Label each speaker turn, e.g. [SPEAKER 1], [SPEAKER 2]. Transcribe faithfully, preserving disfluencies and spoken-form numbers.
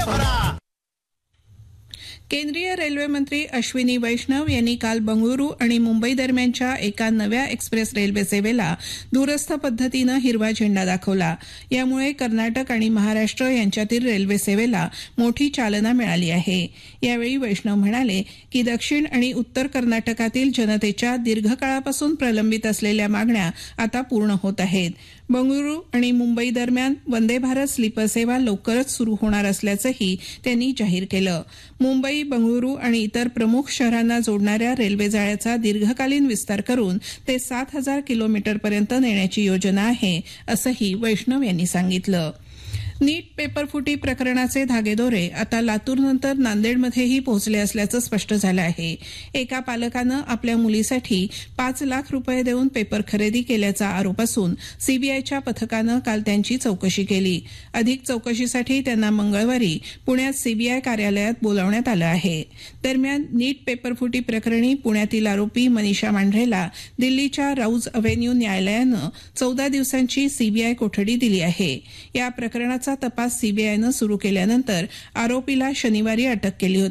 [SPEAKER 1] भरा.
[SPEAKER 2] केंद्रीय रेल्वे मंत्री अश्विनी वैष्णव यांनी काल बंगळुरू आणि मुंबई दरम्यानच्या एका नव्या एक्सप्रेस रेल्वे सेवेला दूरस्थ पद्धतीनं हिरवा झेंडा दाखवला. यामुळे कर्नाटक आणि महाराष्ट्र यांच्यातील रेल्वे सेवेला मोठी चालना मिळाली आहे. यावेळी वैष्णव म्हणाले की दक्षिण आणि उत्तर कर्नाटकातील जनतेच्या दीर्घकाळापासून प्रलंबित असलेल्या मागण्या आता पूर्ण होत आहेत. बंगळुरू आणि मुंबई दरम्यान वंदे भारत स्लीपर सेवा लवकरच सुरू होणार असल्याचंही त्यांनी जाहीर केलं. मुंबई, बंगळुरू आणि इतर प्रमुख शहरांना जोडणाऱ्या रेल्वे जाळ्याचा दीर्घकालीन विस्तार करून ते सात हजार किलोमीटरपर्यंत नेण्याची योजना आहे, असंही वैष्णव यांनी सांगितलं. नीट पेपरफुटी प्रकरणाचे धागेदोरे आता लातूरनंतर नांदेडमध्येही पोहोचले असल्याचं स्पष्ट झालं आहे. एका पालकानं आपल्या मुलीसाठी पाच लाख रुपये देऊन पेपर खरेदी केल्याचा आरोप असून सीबीआयच्या पथकानं काल त्यांची चौकशी केली. अधिक चौकशीसाठी त्यांना मंगळवारी पुण्यात सीबीआय कार्यालयात बोलावण्यात आलं आहे. दरम्यान नीट पेपरफुटी प्रकरणी पुण्यातील आरोपी मनीषा मांढरेला दिल्लीच्या राऊज अव्हेन्यू न्यायालयानं चौदा दिवसांची सीबीआय कोठडी दिली आहे. या प्रकरणाचा तपास सीबीआयनं सुरू केल्यानंतर आरोपीला शनिवारी अटक केली होती.